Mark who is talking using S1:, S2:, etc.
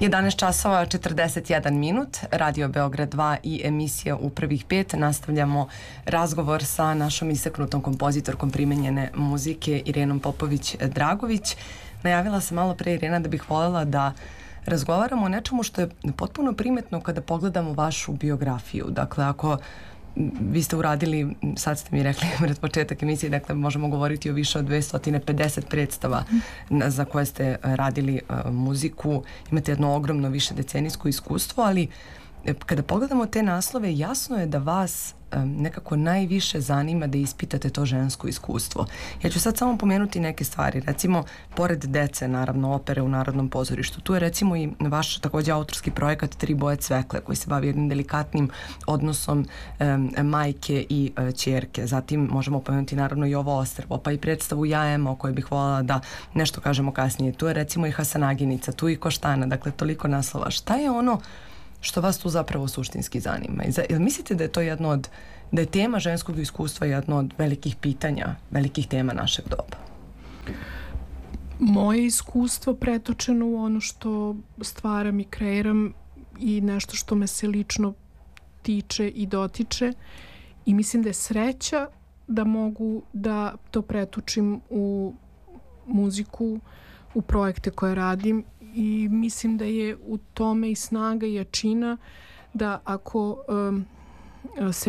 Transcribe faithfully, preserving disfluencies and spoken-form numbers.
S1: jedanaest časova četrdeset jedan minut, Radio Beograd dva i emisija U prvih pet. Nastavljamo razgovor sa našom istaknutom kompozitorkom primenjene muzike Irenom Popović-Dragović. Najavila sam malo pre, Irena, da bih voljela da razgovaramo o nečemu što je potpuno primetno kada pogledamo vašu biografiju. Dakle, ako vi ste uradili, sad ste mi rekli pred početak emisije, dakle možemo govoriti o više od dvesta pedeset predstava za koje ste radili uh, muziku, imate jedno ogromno više decenijsko iskustvo, ali kada pogledamo te naslove, jasno je da vas um, nekako najviše zanima da ispitate to žensko iskustvo. Ja ću sad samo pomenuti neke stvari. Recimo, pored dece, naravno, opere u Narodnom pozorištu, tu je recimo i vaš takođe autorski projekat Tri boje cvekle, koji se bavi jednim delikatnim odnosom um, majke i uh, ćerke. Zatim možemo pomenuti naravno i Ovo ostrvo, pa i predstavu Ja Ema, o kojoj bih voljela da nešto kažemo kasnije. Tu je recimo i Hasanaginica, tu i Koštana, dakle toliko naslova. Šta je ono što vas tu zapravo suštinski zanima? Jel mislite da je to jedno od, da je tema ženskog iskustva jedno od velikih pitanja, velikih tema našeg doba?
S2: Moje iskustvo pretočeno u ono što stvaram i kreiram i nešto što me se lično tiče i dotiče, i mislim da je sreća da mogu da to pretočim u muziku, u projekte koje radim, i mislim da je u tome i snaga i jačina da ako um, se